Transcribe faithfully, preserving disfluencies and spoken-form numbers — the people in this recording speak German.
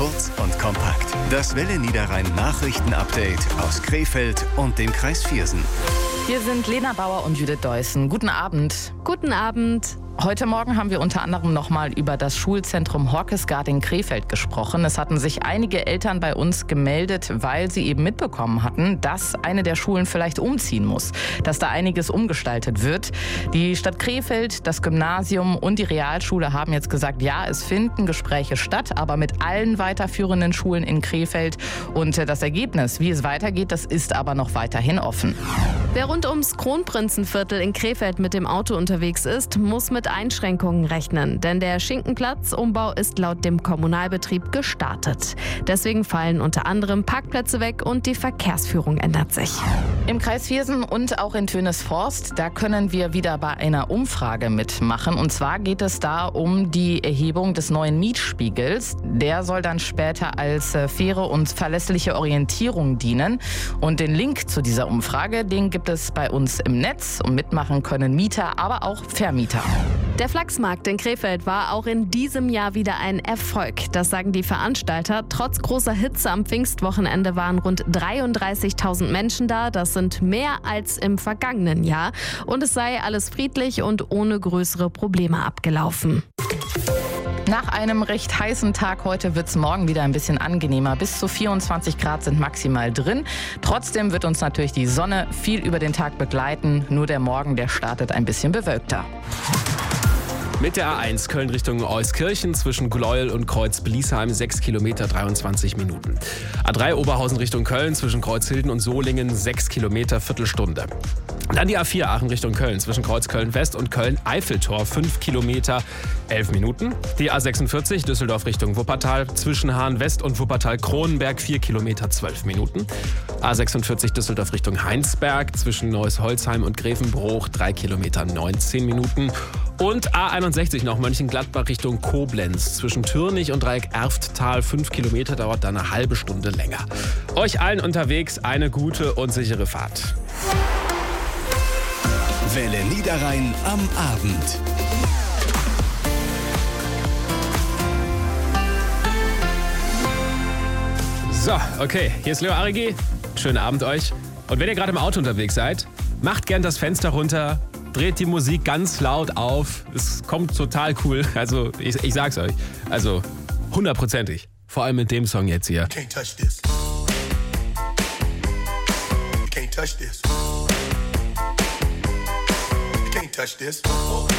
Kurz und kompakt. Das Welle Niederrhein Nachrichten-Update aus Krefeld und dem Kreis Viersen. Hier sind Lena Bauer und Judith Deussen. Guten Abend. Guten Abend. Heute Morgen haben wir unter anderem nochmal über das Schulzentrum Horkesgaard in Krefeld gesprochen. Es hatten sich einige Eltern bei uns gemeldet, weil sie eben mitbekommen hatten, dass eine der Schulen vielleicht umziehen muss, dass da einiges umgestaltet wird. Die Stadt Krefeld, das Gymnasium und die Realschule haben jetzt gesagt, ja, es finden Gespräche statt, aber mit allen weiterführenden Schulen in Krefeld. Und das Ergebnis, wie es weitergeht, das ist aber noch weiterhin offen. Wer rund ums Kronprinzenviertel in Krefeld mit dem Auto unterwegs ist, muss mit Einschränkungen rechnen, denn der Schinkenplatz-Umbau ist laut dem Kommunalbetrieb gestartet. Deswegen fallen unter anderem Parkplätze weg und die Verkehrsführung ändert sich. Im Kreis Viersen und auch in Tönisvorst, da können wir wieder bei einer Umfrage mitmachen. Und zwar geht es da um die Erhebung des neuen Mietspiegels. Der soll dann später als faire und verlässliche Orientierung dienen. Und den Link zu dieser Umfrage, den gibt es bei uns im Netz. Und mitmachen können Mieter, aber auch Vermieter. Der Flachsmarkt in Krefeld war auch in diesem Jahr wieder ein Erfolg. Das sagen die Veranstalter. Trotz großer Hitze am Pfingstwochenende waren rund dreiunddreißigtausend Menschen da. Das sind mehr als im vergangenen Jahr. Und es sei alles friedlich und ohne größere Probleme abgelaufen. Nach einem recht heißen Tag heute wird es morgen wieder ein bisschen angenehmer. Bis zu vierundzwanzig Grad sind maximal drin. Trotzdem wird uns natürlich die Sonne viel über den Tag begleiten. Nur der Morgen, der startet ein bisschen bewölkter. Mit der A eins Köln Richtung Euskirchen zwischen Gleuel und Kreuz-Bliesheim sechs Kilometer dreiundzwanzig Minuten. A drei Oberhausen Richtung Köln zwischen Kreuzhilden und Solingen sechs Kilometer Viertelstunde. Dann die A vier Aachen Richtung Köln zwischen Kreuzköln-West und Köln-Eiffeltor fünf Kilometer elf Minuten. Die A sechsundvierzig Düsseldorf Richtung Wuppertal zwischen Hahn-West und Wuppertal-Kronenberg vier Kilometer zwölf Minuten. A sechsundvierzig Düsseldorf Richtung Heinsberg zwischen Neuss-Holzheim und Grevenbroich drei Kilometer neunzehn Minuten. Und A einundsechzig noch Mönchengladbach Richtung Koblenz zwischen Türnich und Dreieck-Erfttal fünf Kilometer, dauert dann eine halbe Stunde länger. Euch allen unterwegs eine gute und sichere Fahrt. Welle Niederrhein am Abend. So, okay, hier ist Leo Arigi. Schönen Abend euch. Und wenn ihr gerade im Auto unterwegs seid, macht gern das Fenster runter, dreht die Musik ganz laut auf. Es kommt total cool. Also, ich, ich sag's euch. Also, hundertprozentig. Vor allem mit dem Song jetzt hier. You can't touch this. You can't touch this. You can't touch this.